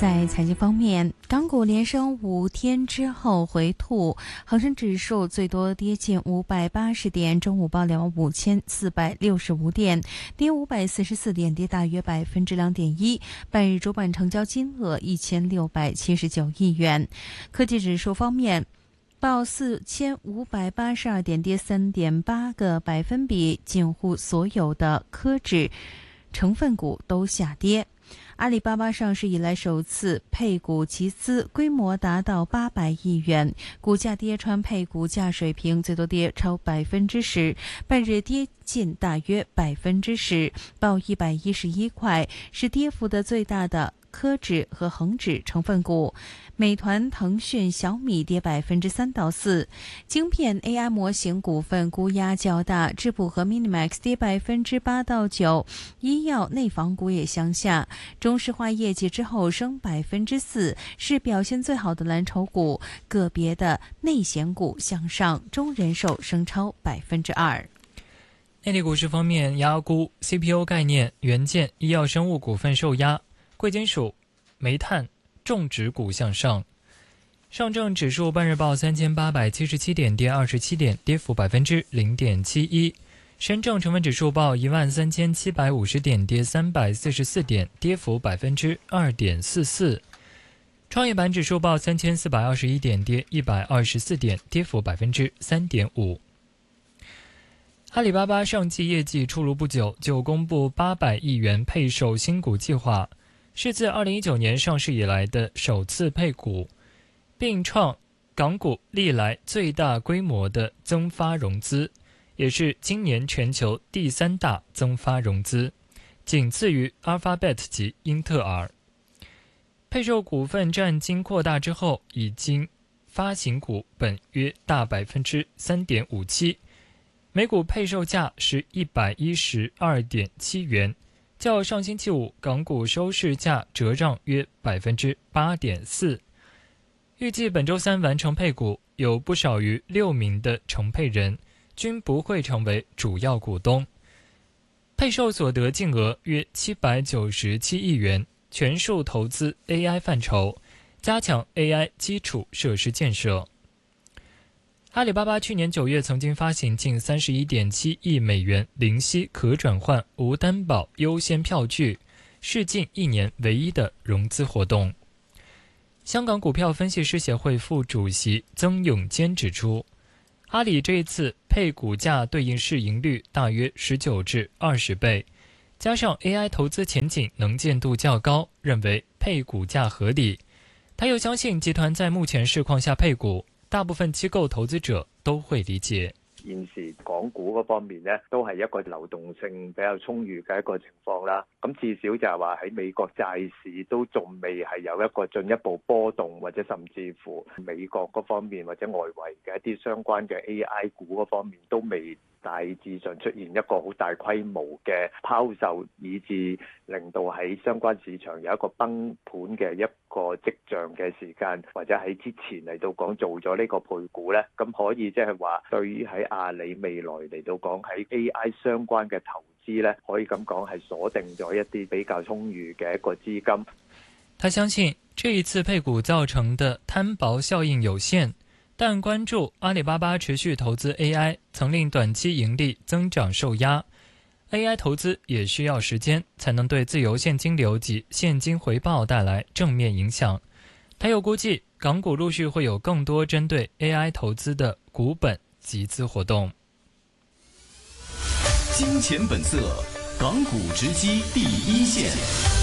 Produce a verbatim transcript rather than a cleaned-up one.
在财经方面，港股连升五天之后回吐，恒生指数最多跌近五百八十点，中午报两万五千四百六十五点，跌五百四十四点，跌大约百分之两点一。半日主板成交金额一千六百七十九亿元。科技指数方面，报四千五百八十二点，跌三点八个百分比，近乎所有的科指成分股都下跌。阿里巴巴上市以来首次配股集资，规模达到八百亿元，股价跌穿配股价水平，最多跌超百分之十，半日跌近大约百分之十，报一百一十一块，是跌幅的最大的科指和恒指成分股。美团、腾讯、小米跌百分之三到四，晶片 A I 模型股份估压较大，智谱和 Minimax 跌百分之八到九，医药内房股也向下。中石化业绩之后升百分之四，是表现最好的蓝筹股，个别的内险股向上，中人寿升超百分之二。 内地股市方面，压估 C P O 概念、元件、医药生物股份受压，贵金属、煤炭、重质股向上。上证指数半日报三千八百七十七点，跌二十七点，跌幅百分之零点七一。深证成分指数报一万三千七百五十点，跌三百四十四点，跌幅百分之二点四四。创业板指数报三千四百二十一点，跌一百二十四点，跌幅百分之三点五。阿里巴巴上季业绩出炉不久，就公布八百亿元配售新股计划，是自二零一九年上市以来的首次配股，并创港股历来最大规模的增发融资，也是今年全球第三大增发融资，仅次于 Alphabet 及英特尔。配售股份占经扩大之后，已经发行股本约大百分之三点五七，每股配售价是一百一十二点七元，较上星期五港股收市价折让约百分之八点四。预计本周三完成配股，有不少于六名的承配人均不会成为主要股东。配售所得净额约七百九十七亿元，全数投资 A I 范畴，加强 A I 基础设施建设。阿里巴巴去年九月曾经发行近 三十一点七亿美元零息可转换无担保优先票据，是近一年唯一的融资活动。香港股票分析师协会副主席曾永坚指出，阿里这一次配股价对应市盈率大约十九至二十倍，加上 A I 投资前景能见度较高，认为配股价合理。他又相信集团在目前市况下配股，大部分机構投資者都會理解。 現時港股嗰方面咧，都係一個流動性比較充裕嘅一個情況啦。咁至少就係話喺美國債市都仲未係有一個進一步波動，或者甚至乎美國嗰方面或者外圍嘅一啲相關嘅 A I 股嗰方面都未大致上出現一個好大規模嘅拋售，以致令到喺相關市場有一個崩盤嘅一個跡象嘅時間，或者喺之前嚟到講做咗呢個配股咧，咁可以即係話對於喺阿里未來嚟到講喺 A I 相關嘅投資咧，可以咁講係鎖定咗一啲比較充裕嘅一個資金。 他相信這一次配股造成的攤薄效應有限，但關注阿里巴巴持續投資 A I 曾令短期盈利增長受壓， A I 投資也需要時間才能對自由現金流及現金回報帶來正面影響。他又估計港股陸續會有更多針對 A I 投資的股本集資活動。 金錢本色，港股直擊第一線。